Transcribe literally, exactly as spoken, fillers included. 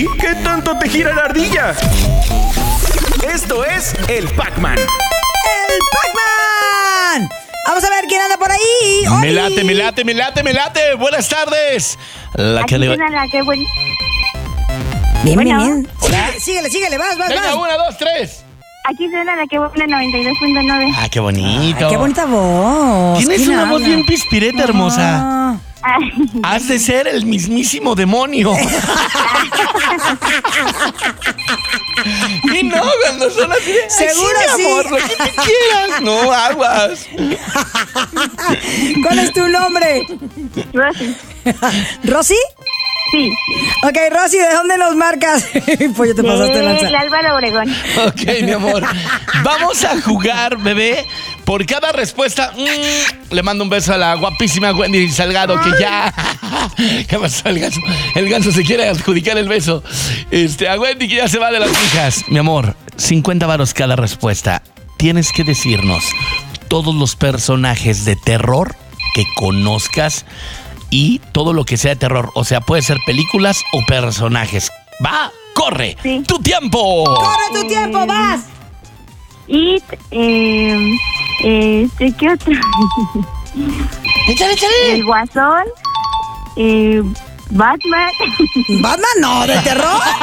¿Qué tanto te gira la ardilla? Esto es el Pac-Man. ¡El Pac-Man! Vamos a ver quién anda por ahí. ¡Oli! Me late, me late, me late, me late. Buenas tardes. La que Aquí le... suena la que buen... Bien, Bueno. bien, bien. Síguele, síguele, síguele, vas, vas, Venga, vas. una, dos, tres. Aquí suena la que buena noventa y dos punto nueve. Ah, qué bonito. Qué bonita voz. Tienes ¿Quién una voz habla? bien pispireta, hermosa. Ah. Ay, Has de ser el mismísimo demonio. Y no, cuando son así. Ay, Seguro sí, mi sí. amor, lo que tú quieras. No, aguas. ¿Cuál es tu nombre? Rosy. ¿Rosy? Sí. Ok, Rosy, ¿de dónde nos marcas? Pues ya te pasaste De lanza. Álvaro Obregón. Ok, mi amor. Vamos a jugar, bebé. Por cada respuesta, mmm, le mando un beso a la guapísima Wendy Salgado, que ya... ¿Qué pasó? El ganso, el ganso se quiere adjudicar el beso. Este, a Wendy, que ya se va de las hijas. Mi amor, cincuenta varos cada respuesta. Tienes que decirnos todos los personajes de terror que conozcas y todo lo que sea de terror. O sea, puede ser películas o personajes. ¡Va! ¡Corre! Sí. ¡Tu tiempo! ¡Corre tu tiempo, vas! Y, eh, este, ¿qué otro? ¡Échale, échale! El Guasón, eh, Batman. ¿Batman? No, ¿de terror?